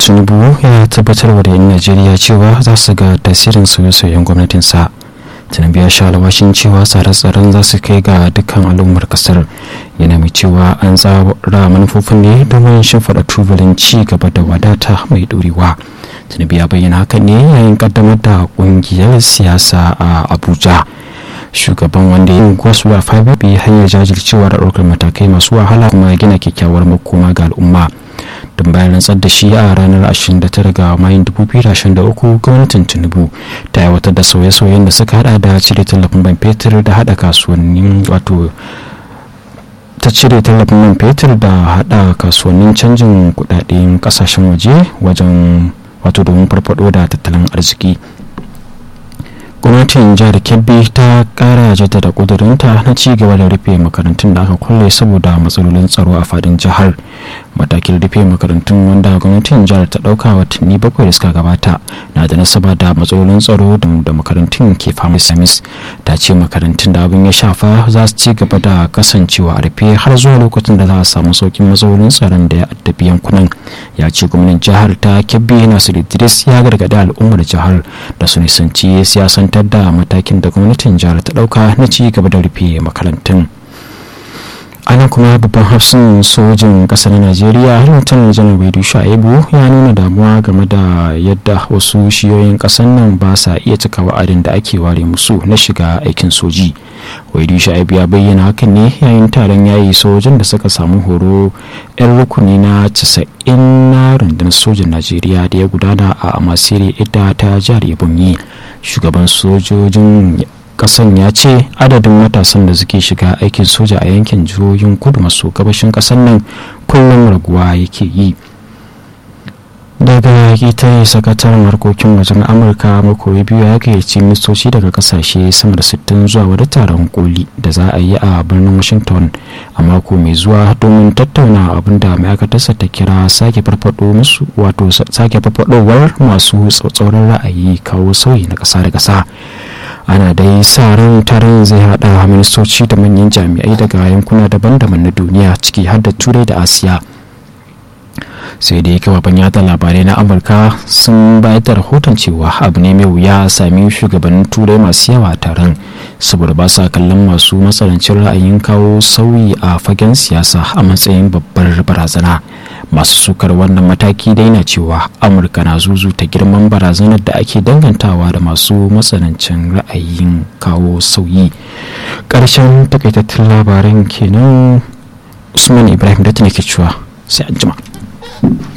Tinubu ya tabbatar da 'yan Najeriya cewa za su ga tasirin sauye-sauyen gwamnatinsa. Tinubu ya sha alwashin cewa tsare-tsaren za su kai ga dukkan al'ummar kasar, yana mai cewa an tsara manufofin ne domin shimfiɗa tubalin ci gaba da wadata mai ɗorewa. Tinubu ya bayyana hakan ne yayin kaddamar da ƙungiyar siyasa a Abuja. Shugaban wanda ya yi gwasuwa fabi bai hanyar jajircewa da ɗaukar matakai masu wahala kuma gina kyakkyawar makoma ga al'umma. Don bayan rantsar da shi a ranar 29 ga mayun 2023, gwamnatin Tinubu ta aiwatar da sauye-sauyen da suka hada da cire tallafin man fetur da hada kasuwannin man fetur da hada kasuwannin canjin kudaden kasashen waje wajen domin farfado da tattalin arziki. Gwamnatin jihar Kebbi ta kara jaddada kudurinta na ci gaba da rufe makarantun da aka kulle saboda matsalolin tsaro a fadin jihar. Matakin rufe makarantun wanda gwamnatin jihar ta dauka watanni 7 da suka gabata na da nasaba da matsalolin tsaro da makarantun ke fama samis. Ta ce makarantun da abin ya shafa za su ci gaba da kasancewa a rufe har zuwa lokacin da za a samu saukin matsalolin tsaron da ya addabi yankunan. Ya ce gwamnatin jihar ta Kebbi Nasir Idris ya gargadi al'ummar jihar da su nisanci siyasan da matakin da gwamnatin jihar ta dauka na ci gaba da rufe makarantun. Ana kuma babban hafsin sojin ƙasar Najeriya Lieutenant General Waidu Shaibu ya nuna damuwa game da yadda wasu shiyoyin ƙasar nan ba sa iya cika wa'adin da ake ware musu na shiga aikin soji. Waidu Shaibu ya bayyana hakan ne yayin taron yayi sojin da suka samu horo 'yan rukuni na 90 na rundunar sojin Najeriya da ya gudana a Amasiri ita ta jihar Ebonyi. Shugaban sojojin kasan ya ce adadin matasan da suke shiga aikin soja a yankin jihohin kudu maso gabashin kasan nan kullum raguwa yake yi. Daga ita sakataren harkokin wajen Amurka makoyi biyu ya gayyaci ministoci daga kasashe sama da 60 zuwa wani taron koli da za a yi a birnin Washington a mako mai zuwa domin tattauna abin da ma'aikatarsa ta kira sake farfadowar masu tsatsauran ra'ayi kawo sauyi na ƙasa da ƙasa. Ana dai sa ran taron zai hada ministoci da manyan jami'ai daga yankuna daban-daban na duniya ciki har da Turai da Asiya. Sai dai kafafen yada labarai na Amurka sun bayar da rahoton cewa abu ne mai wuya a sami shugabannin Turai masu yawa a taron saboda ba sa kallon masu matsanancin ra'ayin kawo sauyi a fagen siyasa a matsayin babbar barazana. Masu sukar wannan mataki dai na cewa Amurka na zuzuta girman barazanar da ake dangantawa da masu matsanancin ra'ayin kawo sauyi. Ƙarshen takaitattun labaran kenan. Usman Ibrahim da ke cewa sai an jima.